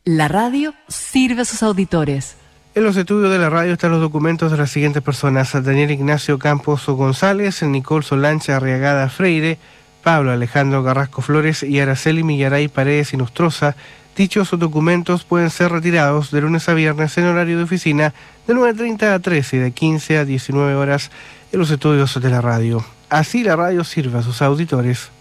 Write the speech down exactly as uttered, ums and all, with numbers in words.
La radio sirve a sus auditores. En los estudios de la radio están los documentos de las siguientes personas: Daniel Ignacio Campos González, Nicole Solancha Arriagada Freire, Pablo Alejandro Carrasco Flores y Araceli Millaray Paredes Inostroza. Dichos documentos pueden ser retirados de lunes a viernes en horario de oficina de nueve treinta a trece y de quince a diecinueve horas en los estudios de la radio. Así la radio sirve a sus auditores.